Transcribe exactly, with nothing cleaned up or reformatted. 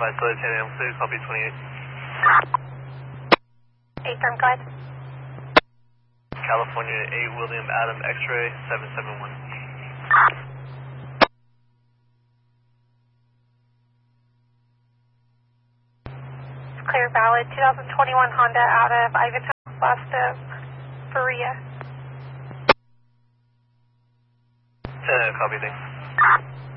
Advise Delta ten A M, clear, copy twenty-eight. eight, turn, go ahead. California eight, William Adam, X-ray, seven seven one. It's clear, valid. twenty twenty-one Honda out of Ivanhoe, west of Berea. ten A M, copy, thanks.